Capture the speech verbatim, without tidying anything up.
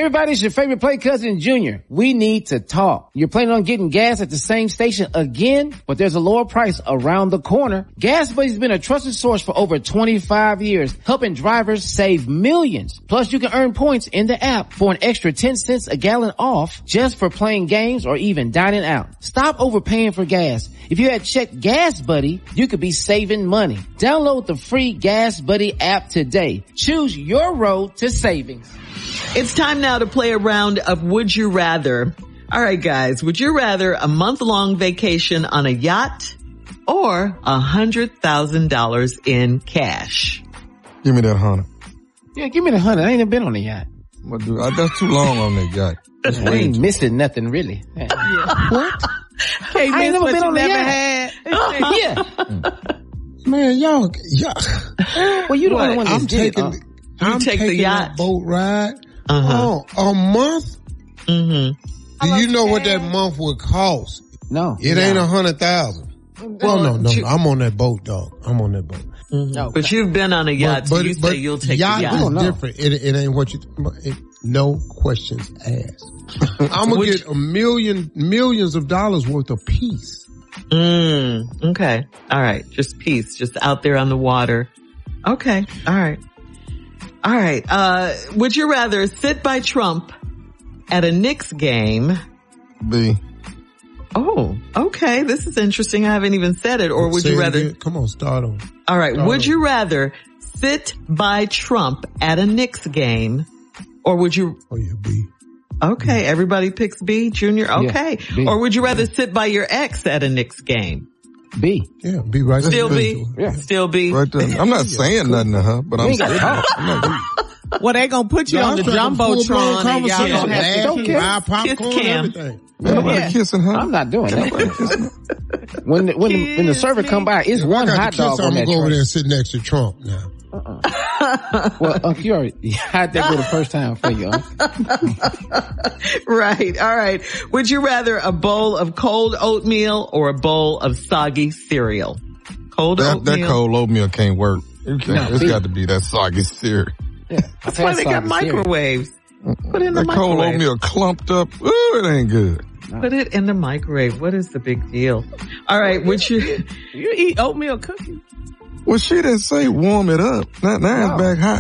everybody, it's your favorite play cousin, Junior. We need to talk. You're planning on getting gas at the same station again, but there's a lower price around the corner. Gas Buddy's been a trusted source for over twenty-five years, helping drivers save millions. Plus, you can earn points in the app for an extra ten cents a gallon off just for playing games or even dining out. Stop overpaying for gas. If you had checked Gas Buddy, you could be saving money. Download the free Gas Buddy app today. Choose your road to savings. It's time now to play a round of Would You Rather. All right, guys. Would you rather a month-long vacation on a yacht or a hundred thousand dollars in cash? Give me that hundred. Yeah, give me the hundred. I ain't been on a yacht. Well, dude, that's too long on that yacht. That's I ain't missing nothing, really. Yeah. What? I ain't never been on a yacht. Had. Yeah. Man, y'all, y'all. Well, you the What? only one that's I'm did, taking, uh, You I'm take the taking yacht. that boat ride. Uh-huh. Oh, a month? Mm-hmm. Do you know what that month would cost? No. It no. ain't a hundred thousand. Well, no, no, you- no, I'm on that boat, dog. I'm on that boat. Mm-hmm. No. But you've been on a yacht, so you say you'll take yacht the yacht. is don't know. different. It, it ain't what you. It, no questions asked. I'm gonna Would get a million, millions of dollars worth of peace. Mm, okay. All right. Just peace. Just out there on the water. Okay. All right. All right. Uh, would you rather sit by Trump at a Knicks game? B. Oh, okay. This is interesting. I haven't even said it. Or would Say you it rather? again. Come on, start on. All right. Start Would on. you rather sit by Trump at a Knicks game? Or would you? Oh yeah, B. Okay. Everybody picks B, Junior. Okay. Yeah, B. Or would you rather sit by your ex at a Knicks game? B. Yeah, B right there. Still B? Yeah. Still B? Right there. I'm not saying nothing to her, but We I'm ain't gotta saying. talk. I'm not, Well, they gonna put you No, on I'm the trying to full-blown jumbotron and y'all conversation. gonna have Laugh, to kiss. buy popcorn, Kiss Cam. everything. Nobody Yeah. kissing her. I'm not doing that. when the, when the, when the server come by, it's If one I got hot to dog kiss, on I'm that gonna go over tray. there and sit next to Trump now. Well, Unc, you already, how'd that go the first time for you, Unc? Right. All right. Would you rather a bowl of cold oatmeal or a bowl of soggy cereal? Cold That, oatmeal. that cold oatmeal can't work. It can't, No, it's B. got to be that soggy cereal. Yeah. That's why they got microwaves. Put it in the That cold microwave. oatmeal clumped up. Ooh, it ain't good. Put it in the microwave. What is the big deal? All right. Would you? You eat oatmeal cookies? Well, she didn't say warm it up. Now, now No. it's back hot.